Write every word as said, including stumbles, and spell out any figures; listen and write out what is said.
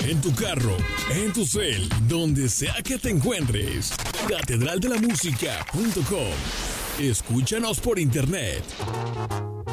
en tu carro, en tu cel, donde sea que te encuentres. catedral de la música punto com. Escúchanos por internet.